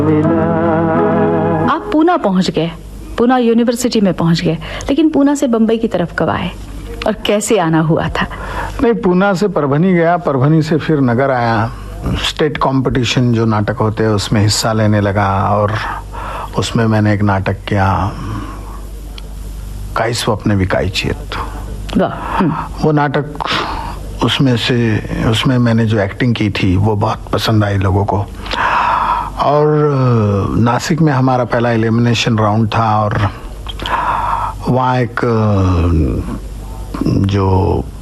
आप पूना पहुंच गए, पूना यूनिवर्सिटी में पहुंच गए, लेकिन पूना से बंबई की तरफ कब आए और कैसे आना हुआ था? नहीं, पूना से परभनी गया, परभनी से फिर नगर आया। स्टेट कंपटीशन जो नाटक होते हैं उसमें हिस्सा लेने लगा और उसमें मैंने एक नाटक किया, काई स्वप्न विकाई चेत। वो नाटक उसमें मैंने जो एक्टिंग की थी वो बहुत पसंद आई लोगों को। और नासिक में हमारा पहला एलिमिनेशन राउंड था और वहाँ एक जो